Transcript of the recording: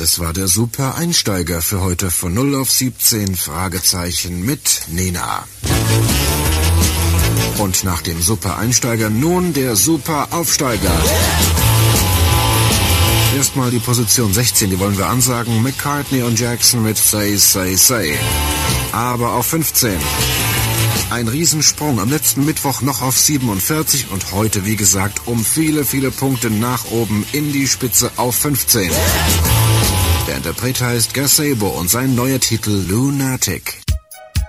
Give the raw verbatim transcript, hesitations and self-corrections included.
das war der Super Einsteiger für heute von null auf siebzehn Fragezeichen mit Nena. Und nach dem Super Einsteiger nun der Super Aufsteiger. Erstmal die Position sechzehn, die wollen wir ansagen. McCartney und Jackson mit Say, Say, Say. Aber auf fünfzehn. Ein Riesensprung, am letzten Mittwoch noch auf siebenundvierzig und heute, wie gesagt, um viele, viele Punkte nach oben in die Spitze auf fünfzehn. Der Interpret heißt Gazebo und sein neuer Titel Lunatic.